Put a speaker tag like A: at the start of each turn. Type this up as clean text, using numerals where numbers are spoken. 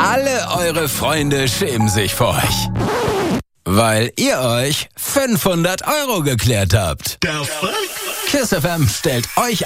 A: Alle eure Freunde schämen sich vor euch. Weil ihr euch 500 € geklärt habt. KISS FM stellt euch